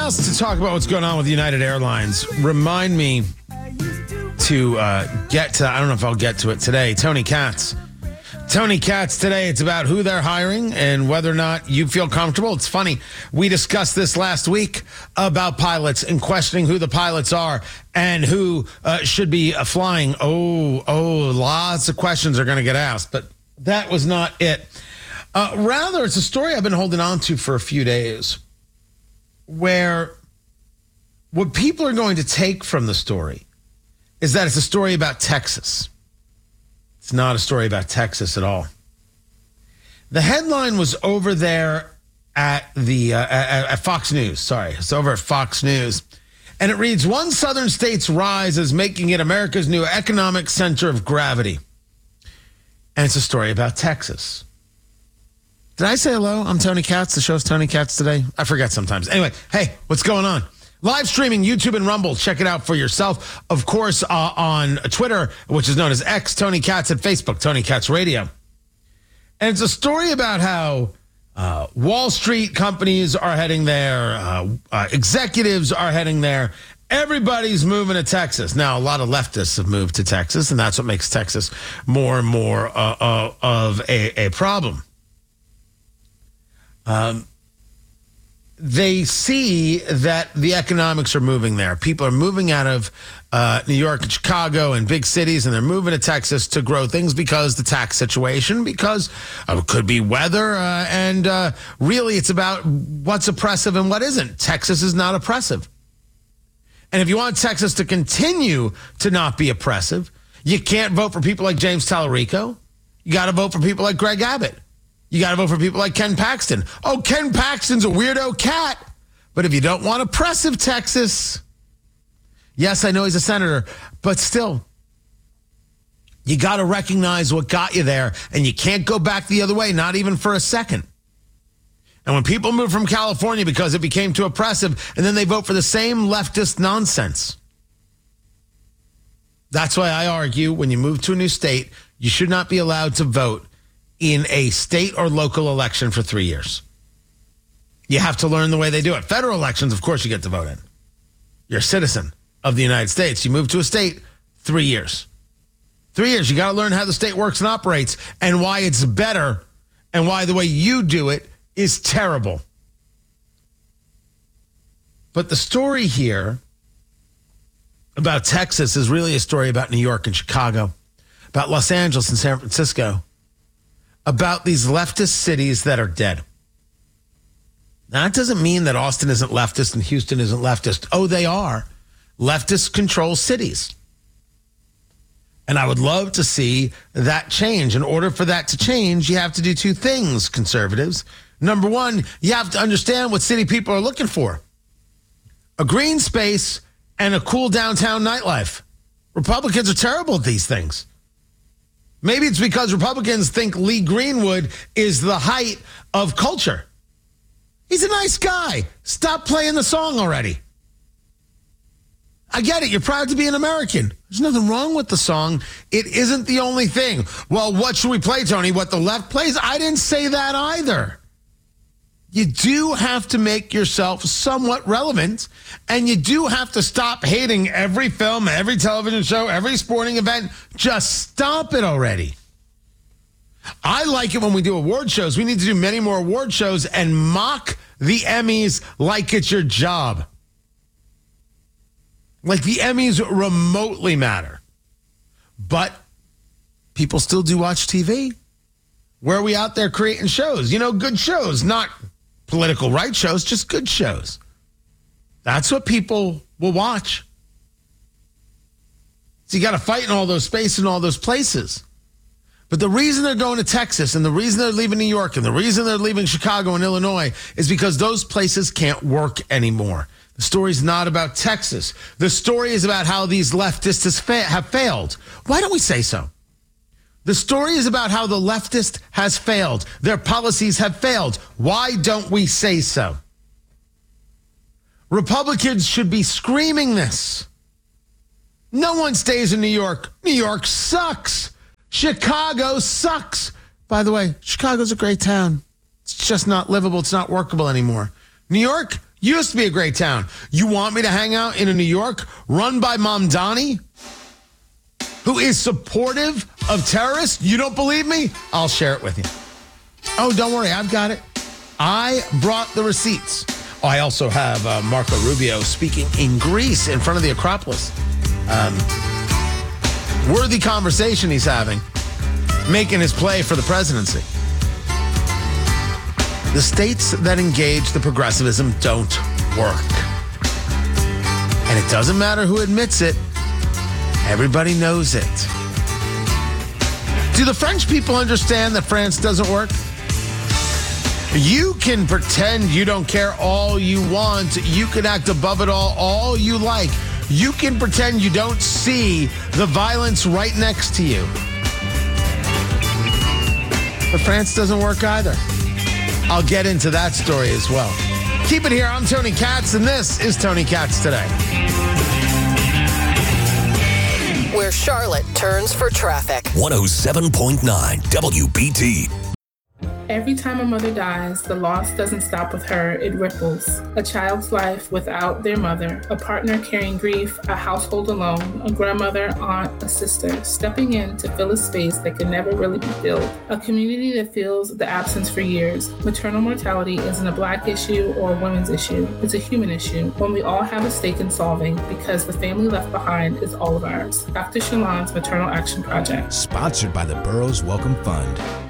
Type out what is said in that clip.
asked to talk about what's going on with United Airlines. Remind me to get to, I don't know if I'll get to it today, Tony Katz. Tony Katz today, it's about who they're hiring and whether or not you feel comfortable. It's funny, we discussed this last week about pilots and questioning who the pilots are and who should be flying. Lots of questions are going to get asked, but that was not it. Rather, it's a story I've been holding on to for a few days, where what people are going to take from the story is that it's a story about Texas. It's not a story about Texas at all. The headline was over there at at Fox News. Sorry, it's over at Fox News. And it reads, "One southern state's rise is making it America's new economic center of gravity." And it's a story about Texas. Did I say hello? I'm Tony Katz. The show's Tony Katz today. I forget sometimes. Anyway, hey, what's going on? Live streaming, YouTube and Rumble. Check it out for yourself. Of course, on Twitter, which is known as X, Tony Katz, at Facebook, Tony Katz Radio. And it's a story about how Wall Street companies are heading there. Executives are heading there. Everybody's moving to Texas. Now, a lot of leftists have moved to Texas, and that's what makes Texas more and more of a problem. They see that the economics are moving there. People are moving out of New York and Chicago and big cities, and they're moving to Texas to grow things because the tax situation, because it could be weather, and really it's about what's oppressive and what isn't. Texas is not oppressive. And if you want Texas to continue to not be oppressive, you can't vote for people like James Tallarico. You got to vote for people like Greg Abbott. You got to vote for people like Ken Paxton. Oh, Ken Paxton's a weirdo cat. But if you don't want oppressive Texas, yes, I know he's a senator, but still, you got to recognize what got you there, and you can't go back the other way, not even for a second. And when people move from California because it became too oppressive, and then they vote for the same leftist nonsense. That's why I argue when you move to a new state, you should not be allowed to vote in a state or local election for 3 years. You have to learn the way they do it. Federal elections, of course, you get to vote in. You're a citizen of the United States. You move to a state, 3 years. 3 years, you got to learn how the state works and operates and why it's better and why the way you do it is terrible. But the story here about Texas is really a story about New York and Chicago, about Los Angeles and San Francisco, about these leftist cities that are dead. Now, that doesn't mean that Austin isn't leftist and Houston isn't leftist. Oh, they are. Leftists control cities. And I would love to see that change. In order for that to change, you have to do two things, conservatives. Number one, you have to understand what city people are looking for. A green space and a cool downtown nightlife. Republicans are terrible at these things. Maybe it's because Republicans think Lee Greenwood is the height of culture. He's a nice guy. Stop playing the song already. I get it. You're proud to be an American. There's nothing wrong with the song. It isn't the only thing. Well, what should we play, Tony? What the left plays? I didn't say that either. You do have to make yourself somewhat relevant, and you do have to stop hating every film, every television show, every sporting event. Just stop it already. I like it when we do award shows. We need to do many more award shows and mock the Emmys like it's your job. Like the Emmys remotely matter. But people still do watch TV. Where are we out there creating shows? You know, good shows, not political right shows, just good shows. That's what people will watch. So you got to fight in all those spaces and all those places. But the reason they're going to Texas and the reason they're leaving New York and the reason they're leaving Chicago and Illinois is because those places can't work anymore. The story's not about Texas. The story is about how these leftists have failed. Why don't we say so? The story is about how the leftist has failed. Their policies have failed. Why don't we say so? Republicans should be screaming this. No one stays in New York. New York sucks. Chicago sucks. By the way, Chicago's a great town. It's just not livable. It's not workable anymore. New York, Used to be a great town. You want me to hang out in a New York run by Mamdani, who is supportive of terrorists? You don't believe me? I'll share it with you. Oh, don't worry. I've got it. I brought the receipts. Oh, I also have Marco Rubio speaking in Greece in front of the Acropolis. Worthy conversation he's having, making his play for the presidency. The states that engage the progressivism don't work. And it doesn't matter who admits it. Everybody knows it. Do the French people understand that France doesn't work? You can pretend you don't care all you want. You can act above it all you like. You can pretend you don't see the violence right next to you. But France doesn't work either. I'll get into that story as well. Keep it here. I'm Tony Katz, and this is Tony Katz Today. Where Charlotte turns for traffic. 107.9 WBT. Every time a mother dies, the loss doesn't stop with her, it ripples. A child's life without their mother, a partner carrying grief, a household alone, a grandmother, aunt, a sister, stepping in to fill a space that can never really be filled. A community that feels the absence for years. Maternal mortality isn't a Black issue or a women's issue. It's a human issue, one we all have a stake in solving because the family left behind is all of ours. Dr. Shalon's Maternal Action Project. Sponsored by the Burroughs Welcome Fund.